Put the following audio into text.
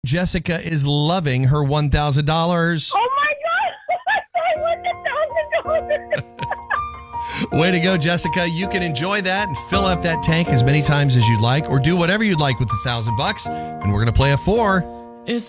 Jessica is loving her $1,000. Oh my God! I won $1,000. Way to go, Jessica. You can enjoy that and fill up that tank as many times as you'd like, or do whatever you'd like with the $1,000. And we're going to play a 4.